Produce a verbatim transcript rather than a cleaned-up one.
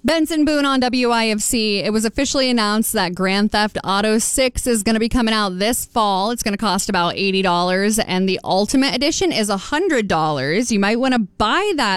Benson Boone on W I F C. It was officially announced that Grand Theft Auto six is going to be coming out this fall. It's going to cost about eighty dollars, and the Ultimate Edition is one hundred dollars. You might want to buy that